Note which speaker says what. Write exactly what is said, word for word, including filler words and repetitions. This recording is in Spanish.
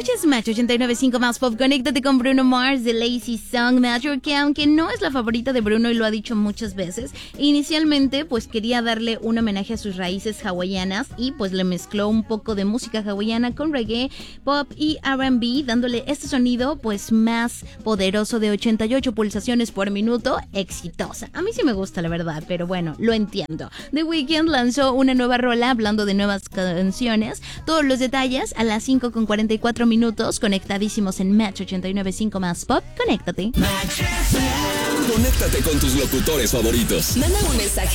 Speaker 1: Escuchas Match ochenta y nueve punto cinco más Pop. Conéctate con Bruno Mars de Lazy Song Match, que aunque no es la favorita de Bruno y lo ha dicho muchas veces, inicialmente pues quería darle un homenaje a sus raíces hawaianas y pues le mezcló un poco de música hawaiana con reggae, pop y R and B, dándole este sonido pues más poderoso de ochenta y ocho pulsaciones por minuto, exitosa. A mí sí me gusta, la verdad, pero bueno, lo entiendo. The Weeknd lanzó una nueva rola hablando de nuevas canciones. Todos los detalles a las cinco con cuarenta y cuatro minutos, conectadísimos en Match ochenta y nueve punto cinco más Pop. Conéctate.
Speaker 2: Conéctate con tus locutores favoritos.
Speaker 3: Manda un mensaje